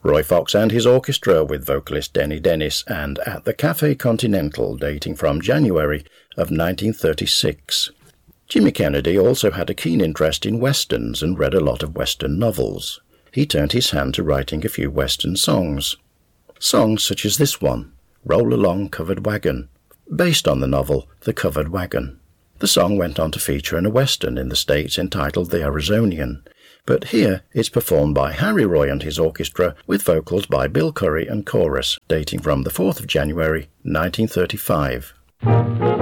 Roy Fox and his orchestra with vocalist Denny Dennis, and At the Café Continental, dating from January of 1936. Jimmy Kennedy also had a keen interest in westerns and read a lot of western novels. He turned his hand to writing a few western songs. Songs such as this one, Roll Along Covered Wagon, based on the novel The Covered Wagon. The song went on to feature in a western in the States entitled The Arizonian, but here it's performed by Harry Roy and his orchestra with vocals by Bill Curry and chorus, dating from the 4th of January, 1935.